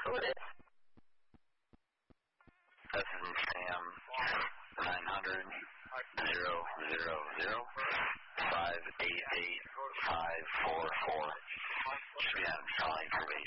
coded? This is Sam 900 000 588 544. Should be on